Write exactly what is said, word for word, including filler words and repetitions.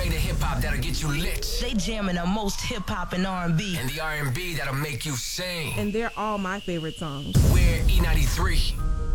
play the hip-hop that'll get you lit. They jamming the most hip-hop and R and B. And the R and B that'll make you sing. And they're all my favorite songs. We're E ninety-three.